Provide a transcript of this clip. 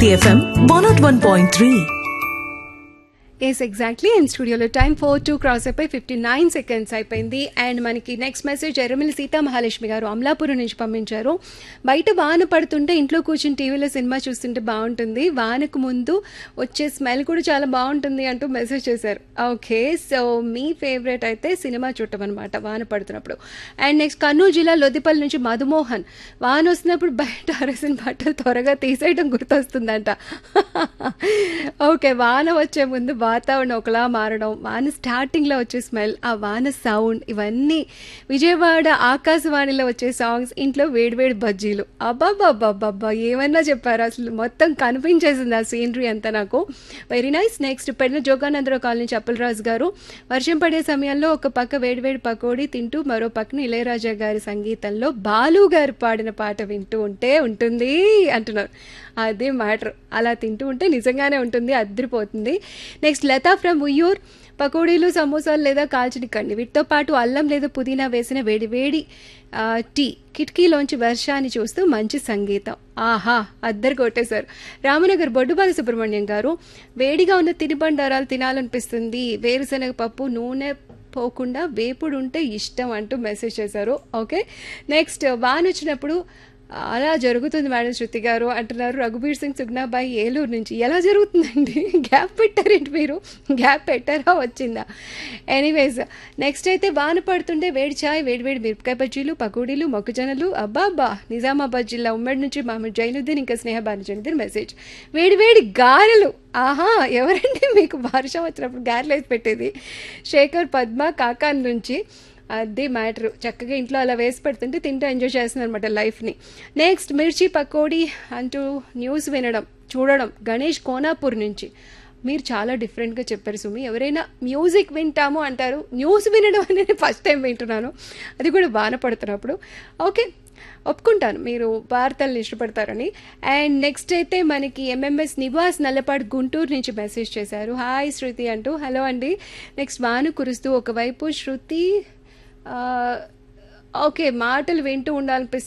Bharti FM 101.3. Yes exactly and స్టూడియోలో time 4:02 cross అయిపోయి 59 seconds అయిపోయింది. అండ్ మనకి నెక్స్ట్ మెసేజ్ ఎర్రమిల్లి సీతా మహాలక్ష్మి గారు అమలాపురం నుంచి పంపించారు. బయట వాన పడుతుంటే ఇంట్లో కూర్చుని టీవీలో సినిమా చూస్తుంటే బాగుంటుంది, వానకు ముందు వచ్చే స్మెల్ కూడా చాలా బాగుంటుంది అంటూ మెసేజ్ చేశారు. ఓకే, సో మీ ఫేవరెట్ అయితే సినిమా చూడటం అనమాట వాన పడుతున్నప్పుడు. అండ్ నెక్స్ట్ కర్నూలు జిల్లా లొద్దిపల్లి నుంచి మధుమోహన్, వాన వస్తున్నప్పుడు బయట అరసిన బట్టలు త్వరగా తీసేయడం గుర్తొస్తుందంట. ఓకే, వాన వచ్చే ముందు వాతావరణం ఒకలా మారడం, వాన స్టార్టింగ్లో వచ్చే స్మెల్, ఆ వాన సౌండ్, ఇవన్నీ విజయవాడ ఆకాశవాణిలో వచ్చే సాంగ్స్, ఇంట్లో వేడివేడి బజ్జీలు, అబ్బాబ్బాబ్బాబ్బా ఏమన్నా చెప్పారు, అసలు మొత్తం కనిపించేసింది ఆ సీనరీ అంతా నాకు. Very nice. Next పెడిన Jogananda Rao colony నుంచి అప్పలరాజు గారు, వర్షం పడే సమయంలో ఒక పక్క వేడివేడి పకోడీ తింటూ మరో పక్కన ఇళయరాజా గారి సంగీతంలో బాలు గారు పాడిన పాట వింటూ ఉంటే ఉంటుంది అంటున్నారు. అదే మ్యాటర్, అలా తింటూ ఉంటే నిజంగానే ఉంటుంది, అద్దరిపోతుంది. నెక్స్ట్ లతా ఫ్రమ్ ఉయ్యూర్, పకోడీలు సమోసాలు లేదా కాల్చిన కండి, వీటితో పాటు అల్లం లేదా పుదీనా వేసిన వేడివేడి టీ, కిటికీలోంచి వర్షాన్ని చూస్తూ మంచి సంగీతం, ఆహా అద్దరు కొట్టేశారు. రామనగర్ బొడ్డుబాల సుబ్రహ్మణ్యం గారు, వేడిగా ఉన్న తినుబండారాలు తినాలనిపిస్తుంది, వేరుశనగ పప్పు నూనె పోకుండా వేపుడు ఉంటే ఇష్టం అంటూ మెసేజ్ చేశారు. ఓకే, నెక్స్ట్ వాన వచ్చినప్పుడు అలా జరుగుతుంది మేడం శృతి గారు అంటున్నారు రఘుబీర్ సింగ్ సుగ్నాబాయి ఏలూరు నుంచి. ఎలా జరుగుతుందండి, గ్యాప్ పెట్టారేంటి మీరు, గ్యాప్ పెట్టారా వచ్చిందా? ఎనీవేస్, నెక్స్ట్ అయితే వాన పడుతుంటే వేడి చాయ్, వేడివేడి మిరపకాయ బజ్జీలు, పకోడీలు, మొక్కజొన్నలు, అబ్బాబ్బా. నిజామాబాద్ జిల్లా ఉమ్మడి నుంచి మహమ్మద్ జైనుద్దీన్ ఇంకా స్నేహ బానుజనుద్దీన్ మెసేజ్. వేడివేడి గారెలు, ఆహా ఎవరండి మీకు వర్షం వచ్చినప్పుడు గారెలు వేసి పెట్టేది? శేఖర్ పద్మ కాకాన్ నుంచి. అది మ్యాటర్, చక్కగా ఇంట్లో అలా వేసి పెడుతుంటే తింటూ ఎంజాయ్ చేస్తున్నారు అనమాట లైఫ్ని. నెక్స్ట్ మిర్చి పకోడీ అంటూ న్యూస్ వినడం చూడడం, గణేష్ కోనాపూర్ నుంచి. మీరు చాలా డిఫరెంట్గా చెప్పారు సుమి. ఎవరైనా మ్యూజిక్ వింటాము అంటారు, న్యూస్ వినడం అనేది ఫస్ట్ టైం వింటున్నాను, అది కూడా వాన పడుతున్నప్పుడు. ఓకే, ఒప్పుకుంటాను మీరు వార్తలను ఇష్టపడతారని. అండ్ నెక్స్ట్ అయితే మనకి ఎంఎంఎస్ నివాస్ నల్లపాడు గుంటూరు నుంచి మెసేజ్ చేశారు. హాయ్ శృతి అంటూ. హలో అండి. నెక్స్ట్ వాన కురుస్తూ ఒకవైపు శృతి ఓకే మాటలు వింటూ ఉండాలనిపిస్తుంది,